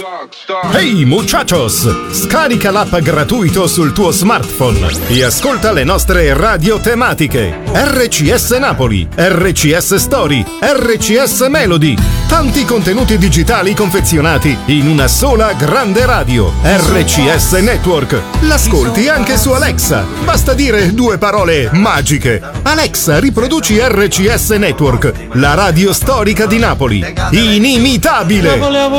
Hey muchachos! Scarica l'app gratuito sul tuo smartphone e ascolta le nostre radio tematiche. RCS Napoli, RCS Story, RCS Melody. Tanti contenuti digitali confezionati in una sola grande radio. RCS Network. L'ascolti anche su Alexa. Basta dire due parole magiche. Alexa, riproduci RCS Network, la radio storica di Napoli. Inimitabile!